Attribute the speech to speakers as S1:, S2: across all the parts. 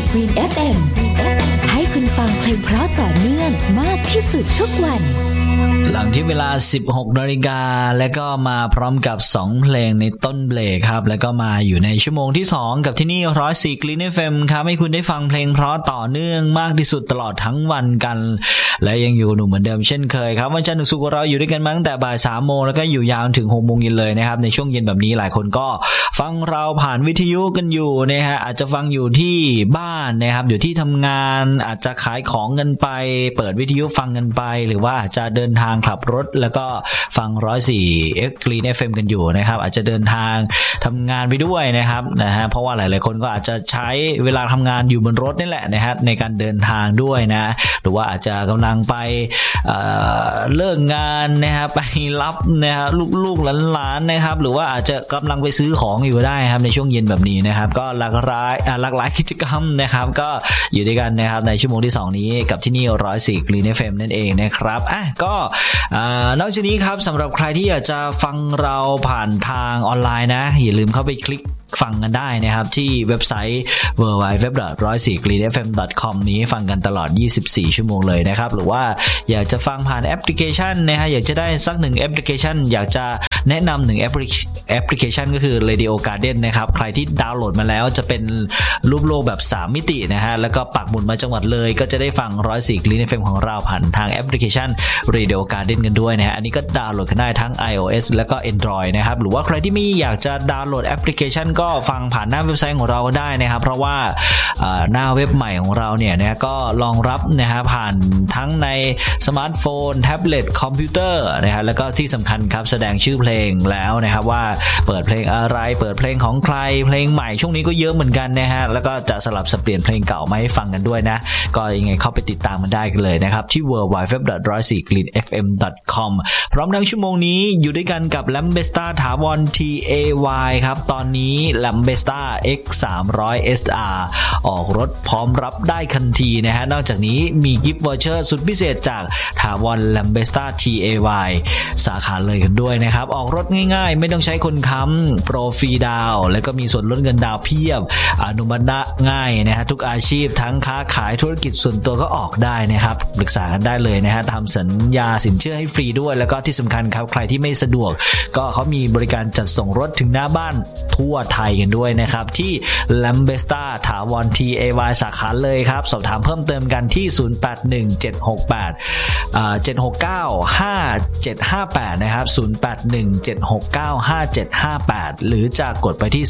S1: Green FM ให้คุณฟังเพลงเพราะต่อเนื่องมากที่สุดทุกวัน
S2: หลังที่เวลา 16 นาฬิกาแล้วก็มาพร้อมกับ2เพลงในต้นเบรกครับแล้วก็มาอยู่ในชั่วโมงที่2กับที่นี่104 Green FM ครับให้คุณได้ฟังเพลงเพราะต่อเนื่องมากที่สุดตลอดทั้งวันกันและยังอยู่หนุ่มเหมือนเดิมเช่นเคยครับวันจันทร์ถึงศุกร์เราอยู่ด้วยกันมาตั้งแต่บ่าย 3 โมงแล้วก็อยู่ยาวถึง 6 โมงเย็นเลยนะครับในช่วงเย็นแบบนี้หลายคนก็ฟังเราผ่านวิทยุกันอยู่นะฮะอาจจะฟังอยู่ที่บ้านนะครับอยู่ที่ทำงานอาจจะขายของกันไปเปิดวิทยุฟังกันไปหรือว่าอาจจะเดินทางขับรถแล้วก็ฟัง104 Green FM กันอยู่นะครับอาจจะเดินทางทำงานไปด้วยนะครับนะฮะเพราะว่าหลายๆคนก็อาจจะใช้เวลาทำงานอยู่บนรถนี่แหละนะฮะในการเดินทางด้วยนะหรือว่าอาจจะกำลังไปเลิกงานนะครับไปรับนะครับลูกๆหลานๆนะครับหรือว่าอาจจะกำลังไปซื้อของอยู่ได้ครับในช่วงเย็นแบบนี้นะครับก็หลากหลายกิจกรรมนะครับก็อยู่ด้วยกันนะครับในชั่วโมงที่2นี้กับที่นี่104 Green FM นั่นเองนะครับก็นอกจากนี้ครับสำหรับใครที่อยากจะฟังเราผ่านทางออนไลน์นะอย่าลืมเข้าไปคลิกฟังกันได้นะครับที่เว็บไซต์ www.104greenfm.com นี้ฟังกันตลอด24ชั่วโมงเลยนะครับหรือว่าอยากจะฟังผ่านแอปพลิเคชันนะฮะอยากจะได้สัก1แอปพลิเคชันอยากจะแนะนำ1แอปพลิเคชันก็คือ Radio Garden นะครับใครที่ดาวน์โหลดมาแล้วจะเป็นรูปโลกแบบ3มิตินะฮะแล้วก็ปักหมุดมาจังหวัดเลยก็จะได้ฟัง104 Green FM ของเราผ่านทางแอปพลิเคชัน Radio Garden กันด้วยนะฮะอันนี้ก็ดาวน์โหลดกันได้ทั้ง iOS แล้วก็ Android นะครับหรือว่าใครที่ไม่อยากจะดาวน์โหลดแอปพลิเคชันก็ฟังผ่านหน้าเว็บไซต์ของเราก็ได้นะครับเพราะว่าหน้าเว็บใหม่ของเราเนี่ยนะก็รองรับนะฮะผ่านทั้งในสมาร์ทโฟนแท็บเล็ตคอมพิวเตอร์นะฮะแล้วก็ที่สำคัญครับแสดงชื่อเพลงแล้วนะครับว่าเปิดเพลงอะไรเปิดเพลงของใครเพลงใหม่ช่วงนี้ก็เยอะเหมือนกันนะฮะแล้วก็จะสลับสับเปลี่ยนเพลงเก่ามาให้ฟังกันด้วยนะก็ยังไงเข้าไปติดตามมันได้กันเลยนะครับที่ www.104greenfm.com พร้อมทั้งชั่วโมงนี้อยู่ด้วยกันกับ Lambesta ถาวร TAY ครับตอนนี้ Lambesta X 300 SR ออกรถพร้อมรับได้ทันทีนะฮะนอกจากนี้มีกิฟต์วอเชอร์สุดพิเศษจากถาวร Lambesta TAY สาขาเลยกันด้วยนะครับออกรถง่ายๆไม่ต้องใช้คนค้ำโปรฟรีดาวแล้วก็มีส่วนลดเงินดาวเพียบอนุมัติง่ายนะฮะทุกอาชีพทั้งค้าขายธุรกิจส่วนตัวก็ออกได้นะครับปรึกษากันได้เลยนะฮะทำสัญญาสินเชื่อให้ฟรีด้วยแล้วก็ที่สำคัญครับใครที่ไม่สะดวกก็เขามีบริการจัดส่งรถถึงหน้าบ้านทั่วไทยกันด้วยนะครับที่ Lambesta ถาวร TAY สาขาเลยครับสอบถามเพิ่มเติมกันที่081768769578นะครับ0817695758หรือจะกดไปที่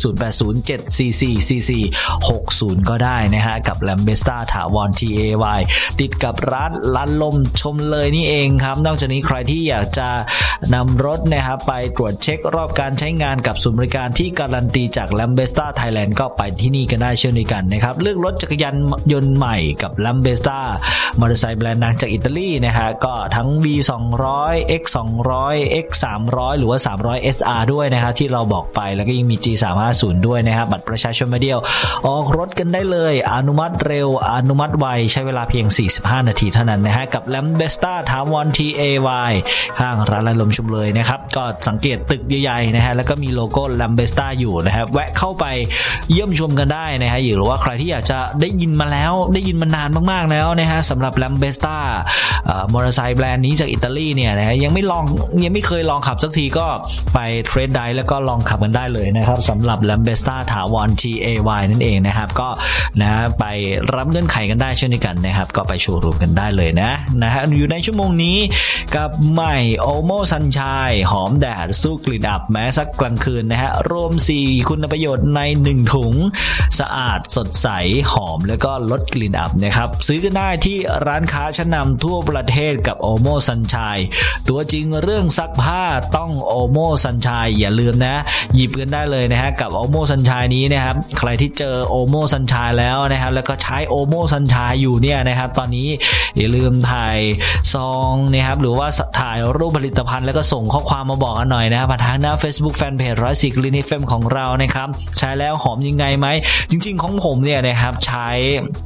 S2: 0807444460ก็ได้นะฮะกับ Lambesta ถาวร TAY ติดกับร้านลมชมเลยนี่เองครับนอกจากนี้ใครที่อยากจะนำรถนะครับไปตรวจเช็ครอบการใช้งานกับศูนย์บริการที่การันตีจาก Lambesta Thailand ก็ไปที่นี่กันได้เช่นเดียวกันนะครับเลือกรถจักรยานยนต์ใหม่กับ Lambesta มอเตอร์ไซค์แบรนด์ดังจากอิตาลีนะฮะก็ทั้ง V200 X200 X300 หรือว่า300 SR ด้วยนะครับที่เราบอกไปแล้วก็ยังมี G350 ด้วยนะครับบัตรประชาชนมาเดียวออกรถกันได้เลยอนุมัติเร็วอนุมัติไวใช้เวลาเพียง45นาทีเท่านั้นนะฮะกับ Lambesta ถาวร TAY ข้างร้านลมชุมเลยนะครับก็สังเกตตึกใหญ่ๆนะฮะแล้วก็มีโลโก้ Lambesta อยู่นะครับแวะเข้าไปเยี่ยมชมกันได้นะฮะหรือว่าใครที่อยากจะได้ยินมาแล้วได้ยินมานานมากๆแล้วนะฮะสำหรับ Lambesta มอเตอร์ไซค์แบรนด์นี้จากอิตาลีเนี่ยนะฮะยังไม่เคยลองขับสักทีก็ไปเทรดไดแล้วก็ลองขับกันได้เลยนะครับสำหรับ Lambesta ถาวร TAY นั่นเองนะครับก็นะไปรับเงื่อนไขกันได้เช่นเดียวกันนะครับก็ไปโชว์รูมกันได้เลยนะฮะอยู่ในชั่วโมงนี้กับใหม่ Omo Sunshine หอมแดดสู้กลิ่นอับแม้สักกลางคืนนะฮะรวม4คุณประโยชน์ใน1ถุงสะอาดสดใสหอมแล้วก็ลดกลิ่นอับนะครับซื้อกันได้ที่ร้านค้าชั้นนำทั่วประเทศกับ Omo Sunshine ตัวจริงเรื่องซักผ้าต้อง Omo Sunshine อย่าลืมนะหยิบกันได้เลยนะฮะกับ Omo Sunshine นี้นะครับใครที่เจอ Omo Sunshine แล้วนะครับแล้วก็ใช้ Omo Sunshine อยู่เนี่ยนะครับตอนนี้อย่าลืมถ่ายซองนะครับหรือว่าถ่ายรูปผลิตภัณฑ์แล้วก็ส่งข้อความมาบอกกันหน่อยนะผ่านทางหน้า Facebook Fanpage 104 Green FM ของเรานะครับใช้แล้วหอมยังไงไหมจริงๆของผมเนี่ยนะครับใช้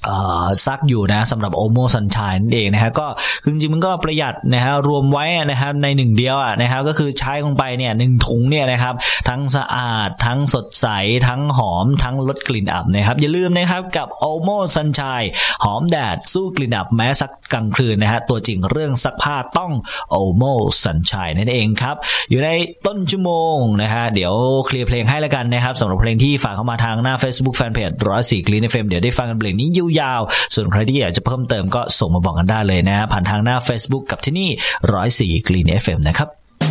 S2: ซักอยู่นะสำหรับ Omo Sunshine นั่นเองนะฮะก็จริงๆมันก็ประหยัดนะฮะรวมไว้นะครับใน1เดียวนะครับก็คือใช้ลงไปเนี่ย1ถุงเนี่ยนะครับทั้งสะอาดทั้งสดใสทั้งหอมทั้งลดกลิ่นอับนะครับอย่าลืมนะครับกับ Omo Sunshine หอมแดดสู้กลิ่นอับแม้ซักกลางคืนนะฮะตัวจริงเรื่องซักผ้าต้อง Omo Sunshine นั่นเองครับอยู่ในต้นชั่วโมงนะฮะเดี๋ยวเคลียร์เพลงให้แล้วกันนะครับสำหรับเพลงที่ฝากเข้ามาทางหน้า Facebook Fanpage 104 Clean FM เดี๋ยวได้ฟังกันเพลงนี้ยาวๆส่วนใครที่อยากจะเพิ่มเติมก็ส่งมาบอกกันได้เลยนะผ่านทางหน้า Facebook กับที่นี่104 Clean FM นะครับ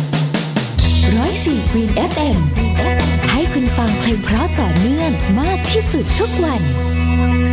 S1: 104 Clean FM ให้คุณฟังเพลงเพราะต่อเนื่องมากที่สุดทุกวัน